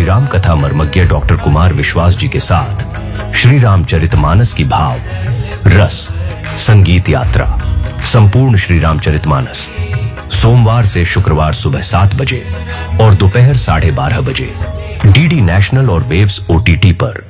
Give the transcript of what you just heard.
राम कथा मर्मज्ञ डॉक्टर कुमार विश्वास जी के साथ श्री रामचरितमानस की भाव, रस, संगीत यात्रा, संपूर्ण श्री रामचरितमानस सोमवार से शुक्रवार सुबह 7 बजे और दोपहर 12:30 बजे डीडी नेशनल और वेव्स OTT पर।